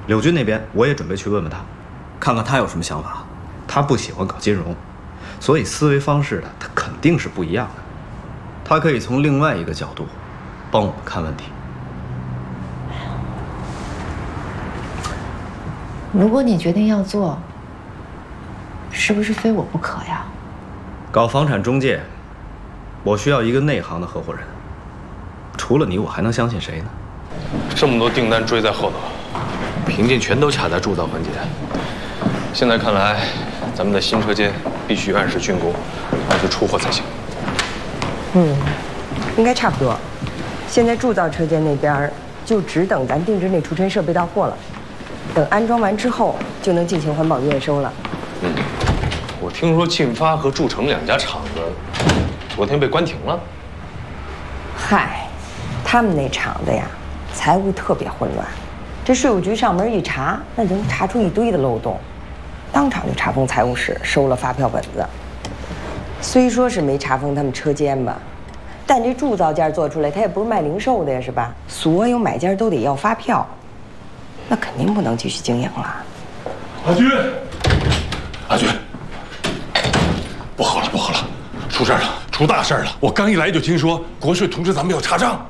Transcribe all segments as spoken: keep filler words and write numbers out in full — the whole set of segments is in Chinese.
柳军那边我也准备去问问他， 看看他有什么想法。 他不喜欢搞金融，所以思维方式呢，他肯定是不一样的。他可以从另外一个角度帮我们看问题。 如果你决定要做，是不是非我不可呀？ 搞房产中介，我需要一个内行的合伙人。除了你，我还能相信谁呢？ 这么多订单追在后头，瓶颈全都卡在铸造环节。现在看来，咱们的新车间必须按时竣工，按时出货才行。 嗯，应该差不多。现在铸造车间那边就只等咱定制那除尘设备到货了，等安装完之后就能进行环保验收了。 嗯，我听说晋发和铸成两家厂子昨天被关停了。 嗨，他们那厂子呀，财务特别混乱，这税务局上门一查，那就能查出一堆的漏洞。当场就查封财务室，收了发票本子。虽说是没查封他们车间吧，但这铸造件做出来，它也不是卖零售的呀，是吧？所有买家都得要发票，那肯定不能继续经营了。 阿军，阿军，不好了，不好了，出事了，出大事了！我刚一来就听说国税通知咱们要查账。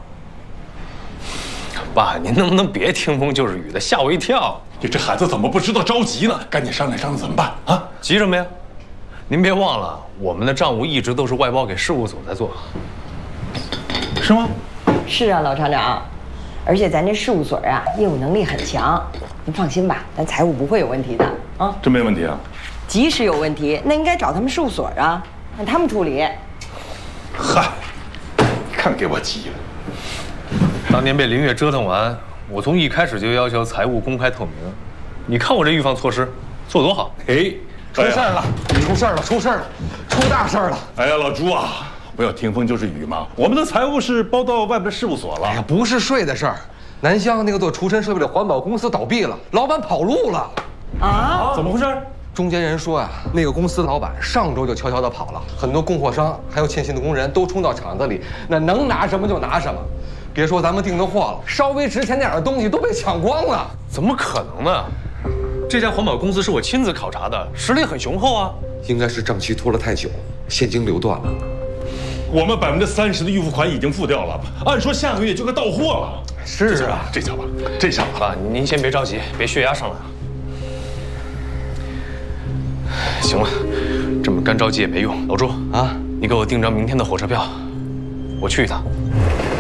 爸，您能不能别听风就是雨的，吓我一跳！ 你这孩子怎么不知道着急呢？赶紧商量商量怎么办啊？ 急什么呀？您别忘了，我们的账务一直都是外包给事务所在做， 是吗？ 是啊，老厂长，而且咱这事务所啊，业务能力很强，您放心吧，咱财务不会有问题的啊。 真没问题啊？ 即使有问题，那应该找他们事务所啊，让他们处理。 嗨，看给我急了！ 当年被林月折腾完，我从一开始就要求财务公开透明。你看我这预防措施做多好！ 哎， 出事儿了！出事儿了！出事儿了！出大事儿了！ 哎呀，老朱啊，不要听风就是雨嘛。我们的财务是包到外面的事务所了。 哎呀，不是税的事儿，南乡那个做除尘设备的环保公司倒闭了，老板跑路了。 啊？ 怎么回事？ 中间人说呀、啊，那个公司老板上周就悄悄地跑了，很多供货商还有欠薪的工人都冲到厂子里，那能拿什么就拿什么。别说咱们订的货了，稍微值钱点的东西都被抢光了。 怎么可能呢？这家环保公司是我亲自考察的，实力很雄厚啊。 应该是账期拖了太久，现金流断了。 我们百分之三十的预付款已经付掉了，按说下个月就该到货了。 是啊， 这下吧，这下吧。 爸，您先别着急，别血压上来了。行了，这么干着急也没用。老朱啊，你给我订张明天的火车票，我去一趟。